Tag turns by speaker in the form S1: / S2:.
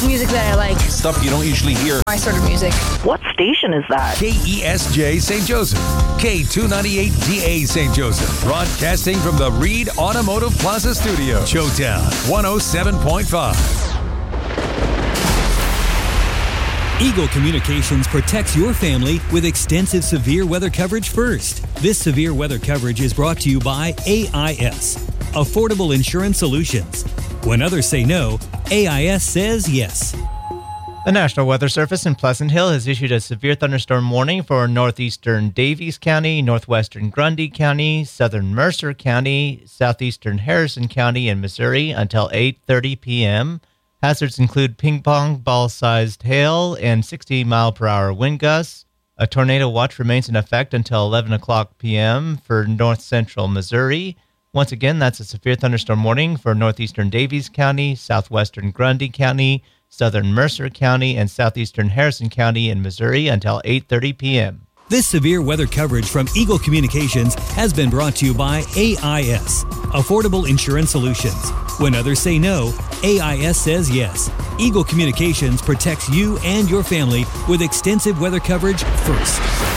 S1: music that I like.
S2: Stuff you don't usually hear.
S1: My sort of music.
S3: What station is that?
S4: KESJ St. Joseph. K298DA St. Joseph. Broadcasting from the Reed Automotive Plaza Studio. Showtown 107.5.
S5: Eagle Communications protects your family with extensive severe weather coverage first. This severe weather coverage is brought to you by AIS, Affordable Insurance Solutions. When others say no, AIS says yes.
S6: The National Weather Service in Pleasant Hill has issued a severe thunderstorm warning for northeastern Davies County, northwestern Grundy County, southern Mercer County, southeastern Harrison County in Missouri until 8:30 p.m. Hazards include ping-pong ball-sized hail and 60-mile-per-hour wind gusts. A tornado watch remains in effect until 11 o'clock p.m. for north-central Missouri. Once again, that's a severe thunderstorm warning for northeastern Davies County, southwestern Grundy County, southern Mercer County, and southeastern Harrison County in Missouri until 8:30 p.m.
S5: This severe weather coverage from Eagle Communications has been brought to you by AIS, Affordable Insurance Solutions. When others say no, AIS says yes. Eagle Communications protects you and your family with extensive weather coverage first.